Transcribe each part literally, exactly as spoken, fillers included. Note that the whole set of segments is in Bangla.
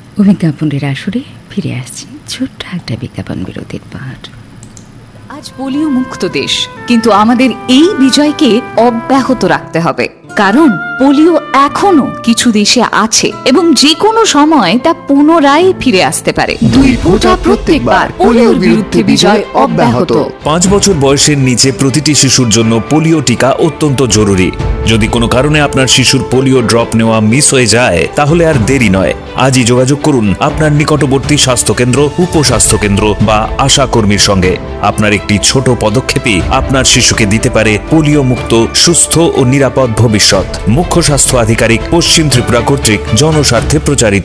বিজ্ঞাপনের আসরে ফিরে আসছি ছোট্ট একটা বিজ্ঞাপন বিরতির পর। আজ পোলিও মুক্ত দেশ, কিন্তু আমাদের এই বিজয়কে অব্যাহত রাখতে হবে, কারণ পোলিও এখনো কিছু দেশে আছে এবং যে কোনো সময় তা পুনরায় ফিরে আসতে পারে। দুই ফোঁটা প্রত্যেকবার পোলিওর বিরুদ্ধে বিজয় অব্যাহত। পাঁচ বছর বয়সের নিচে প্রতিটি শিশুর জন্য পোলিও টিকা অত্যন্ত জরুরি। যদি কোনো কারণে আপনার শিশুর পোলিও ড্রপ নেওয়া মিস হয়ে যায়, তাহলে আর দেরি নয়, আজই যোগাযোগ করুন আপনার নিকটবর্তী স্বাস্থ্যকেন্দ্র, উপস্বাস্থ্যকেন্দ্র বা আশা কর্মীর সঙ্গে। আপনার একটি ছোট পদক্ষেপই আপনার শিশুকে দিতে পারে পোলিও মুক্ত, সুস্থ ও নিরাপদ ভবিষ্যৎ। মুখ্য স্বাস্থ্য আধিকারিক, পশ্চিম ত্রিপুরা কর্তৃক জনস্বার্থে প্রচারিত।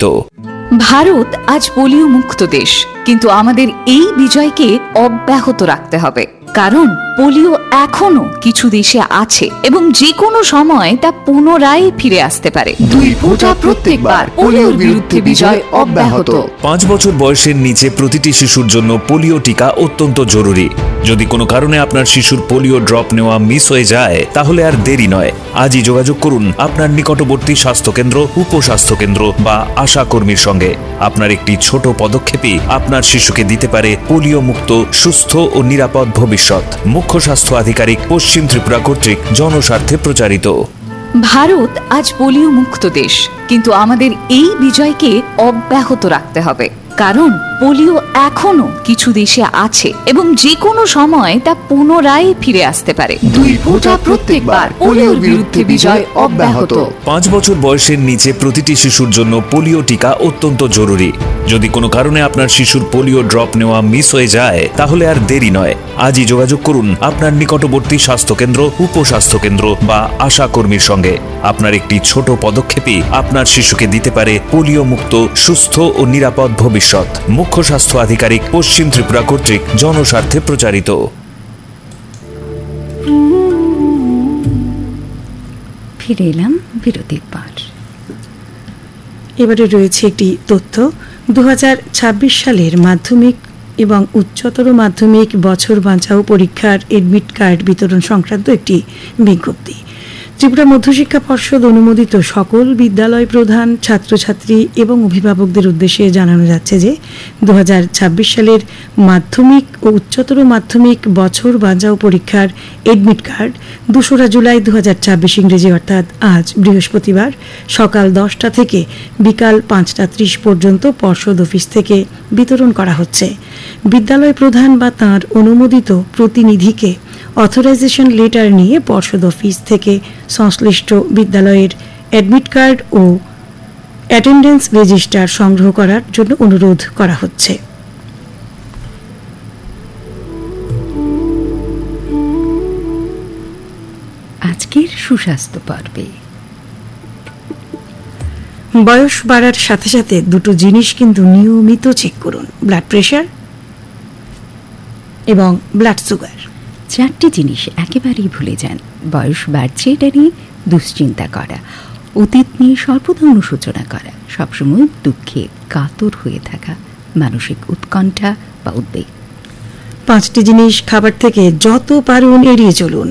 ভারত আজ পোলিও মুক্ত দেশ, কিন্তু আমাদের এই বিজয়কে অব্যাহত রাখতে হবে, কারণ পোলিও এখনো কিছু দেশে আছে এবং যে কোনো সময় তা পুনরায় ফিরে আসতে পারে। দুই ফোঁটা প্রত্যেকবার পোলিওর বিরুদ্ধে বিজয় অব্যাহত। পাঁচ বছর বয়সের নিচে প্রতিটি শিশুর জন্য পোলিও টিকা অত্যন্ত জরুরি। যদি কোনো কারণে আপনার শিশুর পোলিও ড্রপ নেওয়া মিস হয়ে যায়, তাহলে আর দেরি নয়, আজই যোগাযোগ করুন আপনার নিকটবর্তী স্বাস্থ্যকেন্দ্র, উপস্বাস্থ্যকেন্দ্র বা আশা কর্মীর সঙ্গে। আপনার একটি ছোট পদক্ষেপই আপনার শিশুকে দিতে পারে পোলিও মুক্ত, সুস্থ ও নিরাপদ ভবিষ্যৎ। মুখ্য স্বাস্থ্য আধিকারিক, পশ্চিম ত্রিপুরা কর্তৃক জনস্বার্থে প্রচারিত। ভারত আজ পোলিও মুক্ত দেশ, কিন্তু আমাদের এই বিজয়কে অব্যাহত রাখতে হবে, কারণ পোলিও এখনো কিছু দেশে আছে এবং যে কোনো সময় তা পুনরায় ফিরে আসতে পারে। দুই ফোঁটা প্রত্যেকবার পোলিওর বিরুদ্ধে বিজয় অব্যাহত। পাঁচ বছর বয়সের নিচে প্রতিটি শিশুর জন্য পোলিও টিকা অত্যন্ত জরুরি। যদি কোনো কারণে আপনার শিশুর পোলিও ড্রপ নেওয়া মিস হয়ে যায়, তাহলে আর দেরি নয়, আজই যোগাযোগ করুন আপনার নিকটবর্তী স্বাস্থ্যকেন্দ্র, উপস্বাস্থ্যকেন্দ্র বা আশা কর্মীর সঙ্গে। আপনার একটি ছোট পদক্ষেপই আপনার শিশুকে দিতে পারে পোলিও মুক্ত, সুস্থ ও নিরাপদ ভবিষ্যৎ। মুখ্য স্বাস্থ্য আধিকারিক, পশ্চিম ত্রিপুরা কর্তৃক জনস্বার্থে প্রচারিত। ফিরে এলাম বিরতির পর। এবারে রয়েছে একটি তথ্য। দু হাজার ছাব্বিশ সালের মাধ্যমিক এবং উচ্চতর মাধ্যমিক বছর বাঁচাও পরীক্ষার এডমিট কার্ড বিতরণ সংক্রান্ত একটি বিজ্ঞপ্তি। ত্রিপুরা মধ্যশিক্ষা পর্ষদ অনুমোদিত সকল বিদ্যালয় প্রধান, ছাত্রছাত্রী এবং অভিভাবকদের উদ্দেশ্যে জানানো যাচ্ছে যে দু হাজার ছাব্বিশ সালের মাধ্যমিক ও উচ্চতর মাধ্যমিক বছর বাঁচাও পরীক্ষার এডমিট কার্ড দোসরা জুলাই দু হাজার ছাব্বিশ ইংরেজি অর্থাৎ আজ বৃহস্পতিবার সকাল দশটা থেকে বিকাল পাঁচটা ত্রিশ পর্যন্ত পর্ষদ অফিস থেকে বিতরণ করা হচ্ছে। বিদ্যালয় প্রধান বা তাঁর অনুমোদিত প্রতিনিধিকে অথরাইজেশন লেটার নিয়ে পর্ষদ অফিস থেকে সংশ্লিষ্ট বিদ্যালয়ের অ্যাডমিট কার্ড ও অ্যাটেন্ডেন্স রেজিস্টার সংগ্রহ করার জন্য অনুরোধ করা হচ্ছে। আজকের সুস্বাস্থ্য পর্বে বয়স বাড়ার সাথে সাথে দুটো জিনিস কিন্তু নিয়মিত চেক করুন, ব্লাড প্রেশার এবং ব্লাড সুগার। চারটি জিনিস একেবারেই ভুলে যান। বয়স বাড়ছে এটা নিয়ে দুশ্চিন্তা করা, অতীত নিয়ে সর্বদা অনুশোচনা করা, সবসময় দুঃখে কাতর হয়ে থাকা, মানসিক উৎকণ্ঠা বা উদ্বেগ। পাঁচটি জিনিস খাবার থেকে যত পারুন এড়িয়ে চলুন।